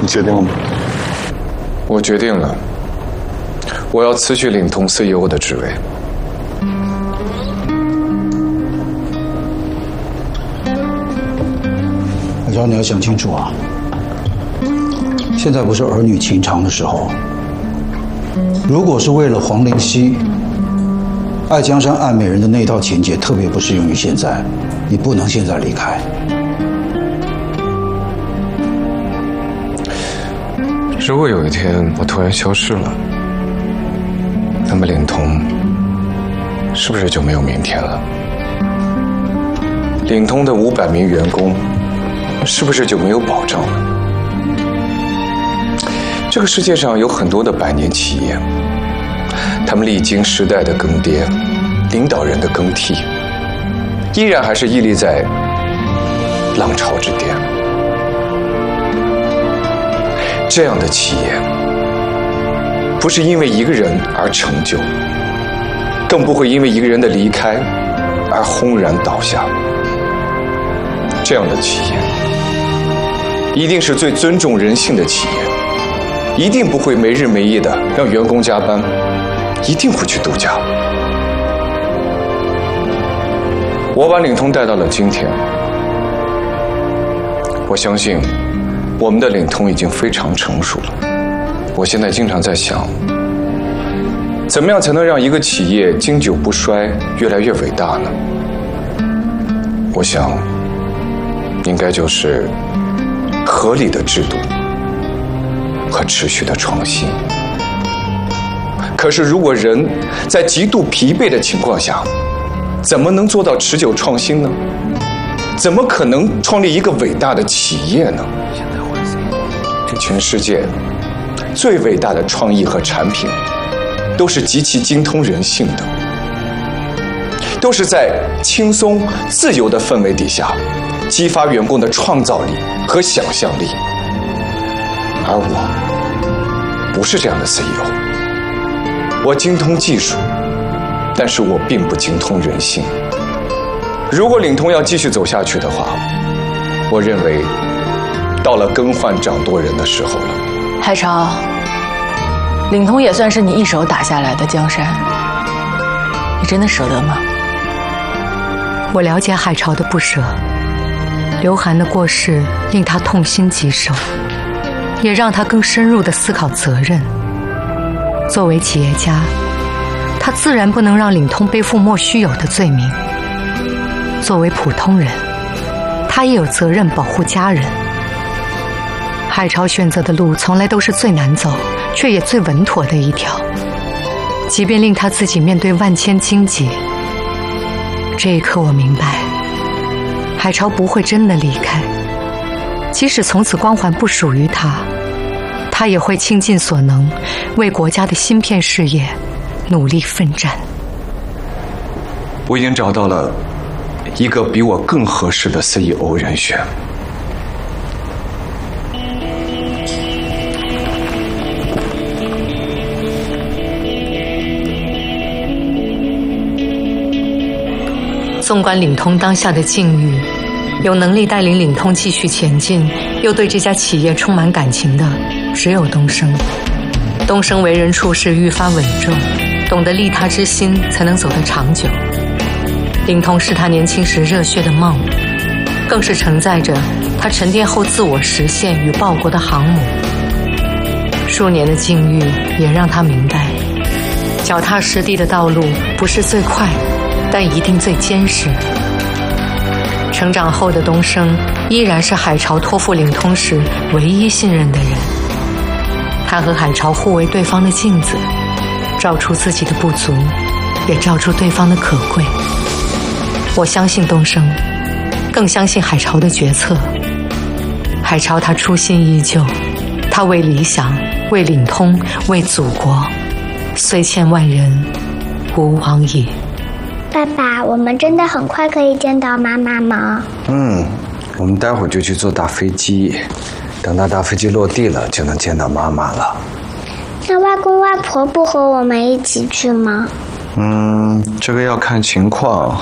决定了吗？ 我决定了，我要辞去领通 CEO 的职位。 海潮，你要想清楚啊！现在不是儿女情长的时候。如果是为了黄灵溪、爱江山爱美人的那一套情节，特别不适用于现在，你不能现在离开。 如果有一天我突然消失了，那么领通是不是就没有明天了？领通的500名员工是不是就没有保障了？这个世界上有很多的百年企业，他们历经时代的更迭，领导人的更替，依然还是屹立在浪潮之巅。这样的企业，不是因为一个人而成就，更不会因为一个人的离开而轰然倒下。这样的企业，一定是最尊重人性的企业，一定不会没日没夜的让员工加班，一定会去度假。我把领通带到了今天，我相信我们的领通已经非常成熟了。我现在经常在想，怎么样才能让一个企业经久不衰，越来越伟大呢？我想，应该就是合理的制度和持续的创新。可是，如果人在极度疲惫的情况下，怎么能做到持久创新呢？怎么可能创立一个伟大的企业呢？全世界最伟大的创意和产品，都是极其精通人性的，都是在轻松自由的氛围底下，激发员工的创造力和想象力。而我不是这样的 CEO， 我精通技术，但是我并不精通人性。如果领通要继续走下去的话，我认为到了更换掌舵人的时候了。 海潮，领通也算是你一手打下来的江山，你真的舍得吗？ 我了解海潮的不舍，刘涵的过世令他痛心疾首，也让他更深入地思考责任。作为企业家，他自然不能让领通背负莫须有的罪名。作为普通人，他也有责任保护家人。海潮选择的路从来都是最难走，却也最稳妥的一条。即便令他自己面对万千荆棘，这一刻我明白，海潮不会真的离开。即使从此光环不属于他，他也会倾尽所能，为国家的芯片事业努力奋战。 我已经找到了一个比我更合适的 CEO 人选。 纵观领通当下的境遇，有能力带领领通继续前进，又对这家企业充满感情的，只有东升。东升为人处事愈发稳重，懂得利他之心，才能走得长久。领通是他年轻时热血的梦，更是承载着他沉淀后自我实现与报国的航母。数年的境遇也让他明白，脚踏实地的道路不是最快，但一定最坚实。成长后的东升依然是海潮托付领通时唯一信任的人。他和海潮互为对方的镜子，照出自己的不足，也照出对方的可贵。我相信东升，更相信海潮的决策。海潮他初心依旧，他为理想，为领通，为祖国，虽千万人，吾往矣。 爸爸，我们真的很快可以见到妈妈吗？ 我们待会儿就去坐大飞机，等到大飞机落地了，就能见到妈妈了。 那外公外婆不和我们一起去吗？ 这个要看情况。